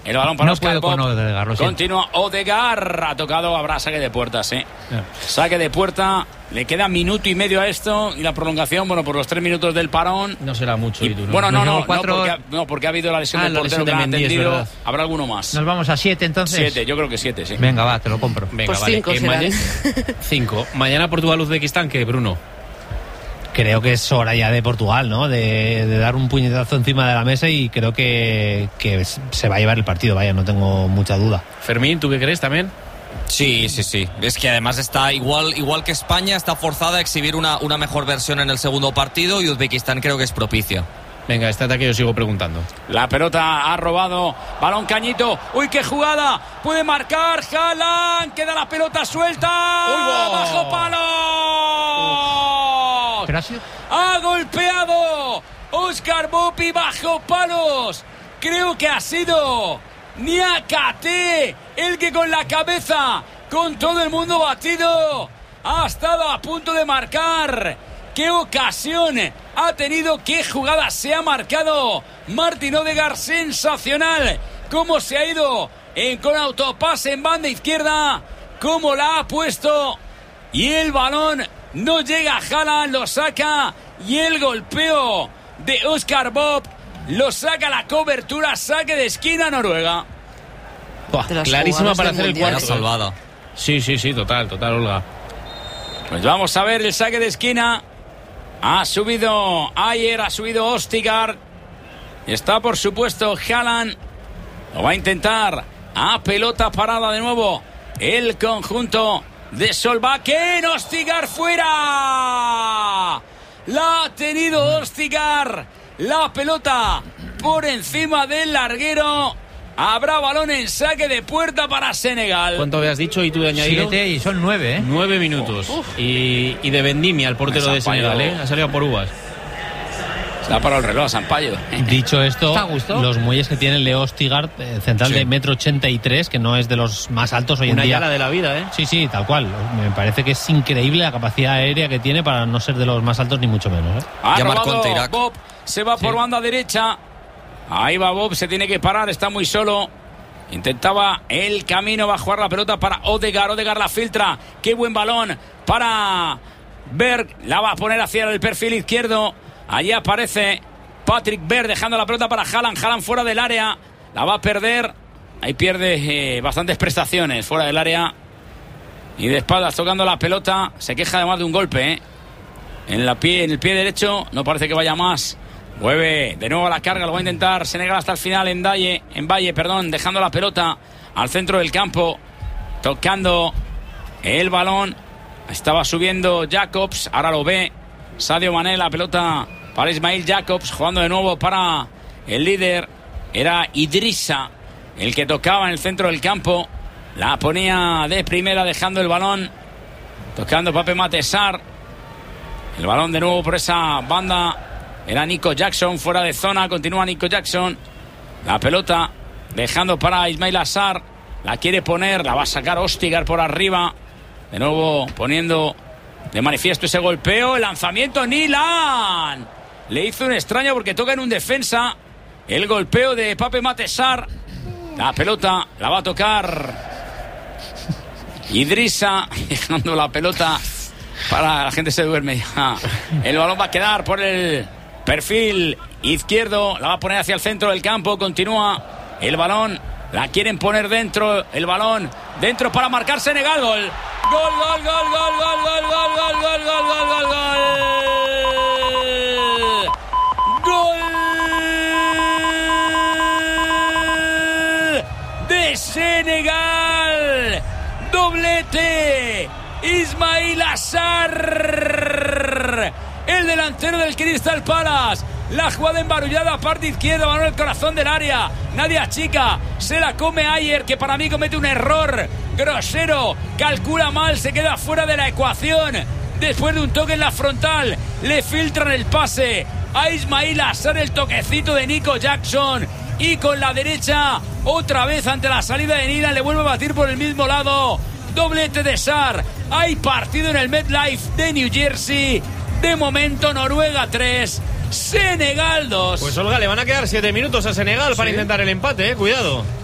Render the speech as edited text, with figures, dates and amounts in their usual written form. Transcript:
El balón para Oscar Bob. Continúa Odegaard. Ha tocado, habrá saque de puerta, sí. Saque de puerta. Le queda minuto y medio a esto. Y la prolongación, bueno, por los 3 minutos del parón. No será mucho. Bueno, no, porque ha habido la lesión del portero que han atendido. Habrá alguno más. Nos vamos a 7 entonces. 7, yo creo que 7, sí. Venga, va, te lo compro. Venga, pues vale. 5 5. Mañana Portugal-Uzbekistán, ¿qué, Bruno? Creo que es hora ya de Portugal, ¿no? De dar un puñetazo encima de la mesa y creo que se va a llevar el partido, vaya, no tengo mucha duda. Fermín, ¿tú qué crees también? Sí. Es que además está igual que España, está forzada a exhibir una mejor versión en el segundo partido y Uzbekistán creo que es propicia. Venga, este ataque yo sigo preguntando. La pelota ha robado. Balón Cañito. ¡Uy, qué jugada! Puede marcar Haaland. Queda la pelota suelta. ¡Bajo palo! Gracias. Ha golpeado Oscar Bob y bajo palos. Creo que ha sido Niakate el que con la cabeza, con todo el mundo batido, ha estado a punto de marcar. ¡Qué ocasión ha tenido! ¡Qué jugada se ha marcado! Martin Odegaard, sensacional. Cómo se ha ido con autopase en banda izquierda. Cómo la ha puesto. Y el balón no llega a Haaland, lo saca. Y el golpeo de Oscar Bob lo saca la cobertura. Saque de esquina Noruega. Clarísima para hacer el cuarto. Salvada. Sí, total, Olga. Pues vamos a ver el saque de esquina. Ha subido Ayer, ha subido Østigård. Está por supuesto Haaland. Lo va a intentar. A pelota parada de nuevo el conjunto de Solbakken. Østigård fuera. La ha tenido Østigård. La pelota por encima del larguero. Habrá balón en saque de puerta para Senegal. ¿Cuánto habías dicho y tú de añadido? 7 y son 9, ¿eh? 9 minutos. Y de Vendimia, el portero de Senegal, ¿eh? Ha salido por uvas. Se ha parado el reloj a Sampaio. Dicho esto, los muelles que tiene el de Østigård, central de 1,83 m, que no es de los más altos hoy en día. Una yala de la vida, ¿eh? Sí, tal cual. Me parece que es increíble la capacidad aérea que tiene para no ser de los más altos ni mucho menos, ¿eh? Ha robado Bob, se va por banda derecha. Ahí va Bob, se tiene que parar, está muy solo. Intentaba el camino, va a jugar la pelota para Odegaard. Odegaard la filtra. Qué buen balón para Berg. La va a poner hacia el perfil izquierdo. Allí aparece Patrick Berg dejando la pelota para Haaland. Haaland fuera del área. La va a perder. Ahí pierde bastantes prestaciones fuera del área. Y de espaldas tocando la pelota. Se queja además de un golpe, ¿eh? En el pie derecho. No parece que vaya más. Mueve de nuevo a la carga, lo va a intentar Senegal hasta el final en Valle, dejando la pelota al centro del campo, tocando el balón. Estaba subiendo Jacobs, ahora lo ve Sadio Mané, la pelota para Ismail Jacobs, jugando de nuevo para el líder. Era Idrissa el que tocaba en el centro del campo, la ponía de primera dejando el balón, tocando Pape Matar Sarr. El balón de nuevo por esa banda. Era Nico Jackson, fuera de zona. Continúa Nico Jackson. La pelota dejando para Ismail Assar. La quiere poner, la va a sacar Østigård por arriba. De nuevo poniendo de manifiesto ese golpeo. El lanzamiento, Nilan. Le hizo un extraño porque toca en un defensa. El golpeo de Pape Matar Sarr. La pelota la va a tocar Idrissa, dejando la pelota para la gente se duerme ya. El balón va a quedar por el perfil izquierdo, la va a poner hacia el centro del campo, continúa el balón, la quieren poner dentro, el balón dentro para marcar Senegal. Gol, gol, gol, gol, gol, gol, gol, gol, gol, gol, gol, gol, gol, gol de Senegal, doblete Ismail Assar, el delantero del Crystal Palace. La jugada embarullada, parte izquierda, balón al corazón del área. Nadie achica, se la come Ayer, que para mí comete un error grosero. Calcula mal, se queda fuera de la ecuación. Después de un toque en la frontal, le filtran el pase a Ismail Assar, el toquecito de Nico Jackson. Y con la derecha, otra vez ante la salida de Nilan, le vuelve a batir por el mismo lado. Doblete de Sarr. Hay partido en el MetLife de New Jersey. De momento, Noruega 3, Senegal 2. Pues Olga, le van a quedar 7 minutos a Senegal para intentar el empate, cuidado.